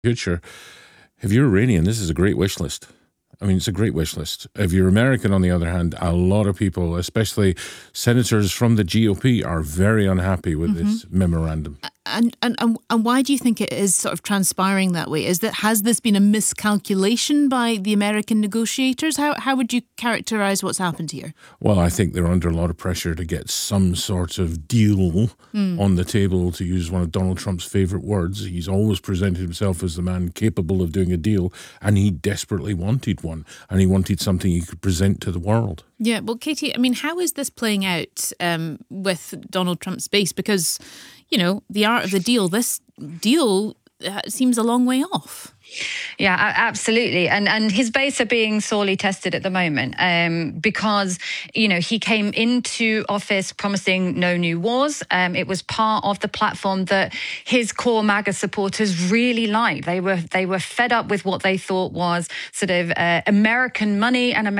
future. If you're Iranian, this is a great wish list. I mean, it's a great wish list. If you're American, on the other hand, a lot of people, especially senators from the GOP, are very unhappy with this memorandum. And why do you think it is sort of transpiring that way? Has this been a miscalculation by the American negotiators? How would you characterise what's happened here? Well, I think they're under a lot of pressure to get some sort of deal on the table, to use one of Donald Trump's favourite words. He's always presented himself as the man capable of doing a deal, and he desperately wanted one, and he wanted something he could present to the world. Yeah, well, Katie, I mean, how is this playing out with Donald Trump's base? Because, you know, the art of the deal, this deal seems a long way off. Yeah, absolutely. And his base are being sorely tested at the moment because, you know, he came into office promising no new wars. It was part of the platform that his core MAGA supporters really liked. They were fed up with what they thought was sort of American money and American